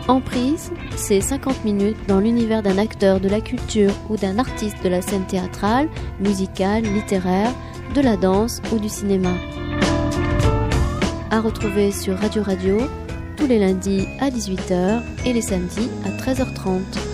Emprise, c'est 50 minutes dans l'univers d'un acteur de la culture ou d'un artiste de la scène théâtrale, musicale, littéraire, de la danse ou du cinéma. À retrouver sur Radio tous les lundis à 18h et les samedis à 13h30.